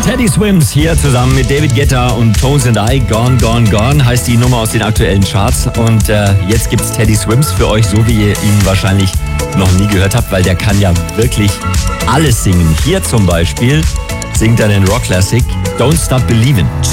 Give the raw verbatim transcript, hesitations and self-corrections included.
Teddy Swims hier zusammen mit David Guetta und Tones and I. Gone, Gone, Gone heißt die Nummer aus den aktuellen Charts. Und äh, jetzt gibt's Teddy Swims für euch, so wie ihr ihn wahrscheinlich noch nie gehört habt, weil der kann ja wirklich alles singen. Hier zum Beispiel singt er den Rock-Classic Don't Stop Believin'.